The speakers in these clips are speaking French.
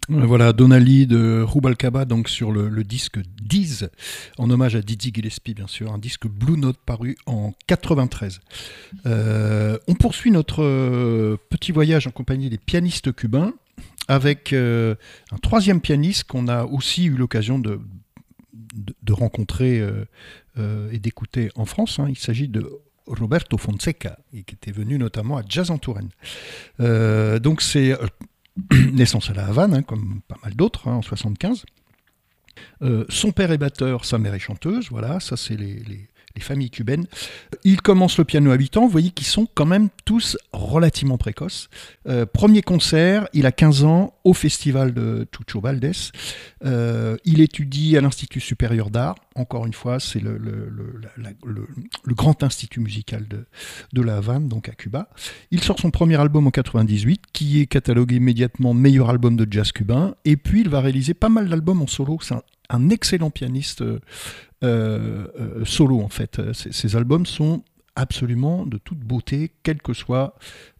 Voilà, Donali de Rubalcaba, donc sur le disque Diz, en hommage à Dizzy Gillespie, bien sûr, un disque Blue Note paru en 93. On poursuit notre petit voyage en compagnie des pianistes cubains avec un troisième pianiste qu'on a aussi eu l'occasion de rencontrer et d'écouter en France. Il s'agit de Roberto Fonseca, qui était venu notamment à Jazz en Touraine. Donc c'est naissance à La Havane, comme pas mal d'autres, en 75. Son père est batteur, sa mère est chanteuse, voilà, ça c'est les familles cubaines. Il commence le piano à 8 ans, vous voyez qu'ils sont quand même tous relativement précoces. Premier concert, il a 15 ans, au festival de Chucho Valdés. Il étudie à l'Institut supérieur d'art, encore une fois, c'est le grand institut musical de La Havane, donc à Cuba. Il sort son premier album en 98, qui est catalogué immédiatement meilleur album de jazz cubain, et puis il va réaliser pas mal d'albums en solo. C'est un excellent pianiste solo, en fait. Ces albums sont absolument de toute beauté, quel que soit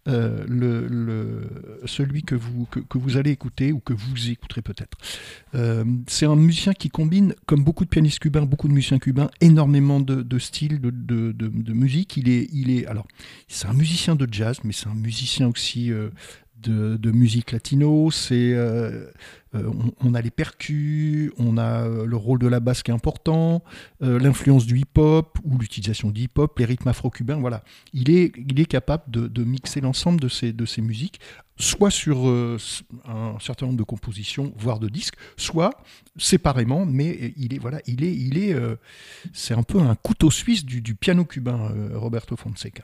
celui que vous allez écouter ou que vous écouterez peut-être. C'est un musicien qui combine, comme beaucoup de pianistes cubains, beaucoup de musiciens cubains, énormément de styles de musique. Alors, c'est un musicien de jazz, mais c'est un musicien aussi de musique latino. On a les percus, on a le rôle de la basse qui est important, l'influence du hip-hop ou l'utilisation du hip-hop, les rythmes afro-cubains. Voilà, il est capable de mixer l'ensemble de ces musiques, soit sur un certain nombre de compositions, voire de disques, soit séparément, mais c'est un peu un couteau suisse du piano cubain, Roberto Fonseca.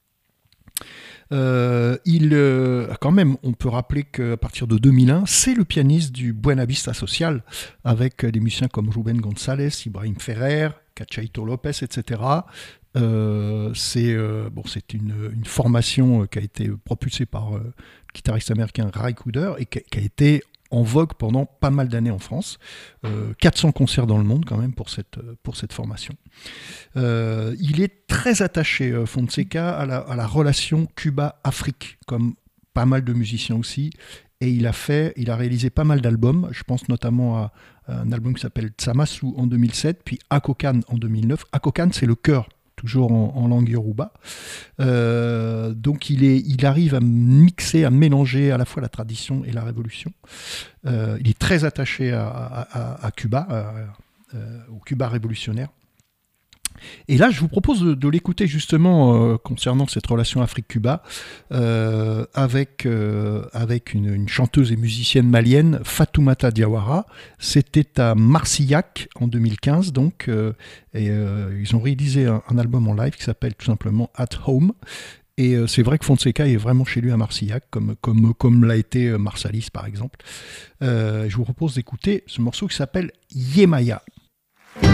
Quand même, on peut rappeler qu'à partir de 2001, c'est le pianiste du Buena Vista Social, avec des musiciens comme Rubén González, Ibrahim Ferrer, Cachaito López, etc. C'est une formation qui a été propulsée par le guitariste américain Ray Cooder et qui a été en vogue pendant pas mal d'années en France. 400 concerts dans le monde quand même pour cette formation. Il est très attaché, Fonseca, à la relation Cuba-Afrique, comme pas mal de musiciens aussi. Et il a réalisé pas mal d'albums. Je pense notamment à un album qui s'appelle Tsamasu en 2007, puis Akokan en 2009. Akokan, c'est le chœur, toujours en langue yoruba. Donc il arrive à mixer, à mélanger à la fois la tradition et la révolution. Il est très attaché à Cuba, au Cuba révolutionnaire. Et là, je vous propose de l'écouter justement concernant cette relation Afrique-Cuba avec une chanteuse et musicienne malienne, Fatoumata Diawara. C'était à Marcillac en 2015, donc, et ils ont réalisé un album en live qui s'appelle tout simplement At Home. Et c'est vrai que Fonseca est vraiment chez lui à Marcillac, comme l'a été Marsalis par exemple. Je vous propose d'écouter ce morceau qui s'appelle Yemaya.